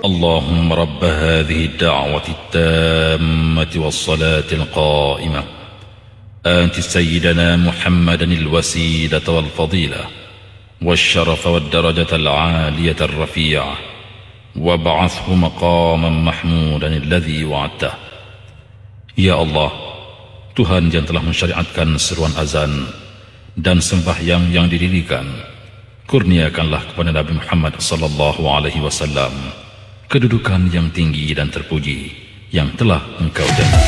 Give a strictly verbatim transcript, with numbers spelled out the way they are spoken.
اللهم رب هذه الدعوة التامة والصلاة القائمة آت سيدنا محمدا الوسيلة والفضيلة والشرف والدرجة العالية الرفيعة وابعثه مقاما محمودا الذي وعدته. Ya Allah, Tuhan yang telah mensyariatkan seruan azan dan sembahyang yang didirikan, kurniakanlah kepada Nabi Muhammad sallallahu alaihi wasallam kedudukan yang tinggi dan terpuji yang telah Engkau janji.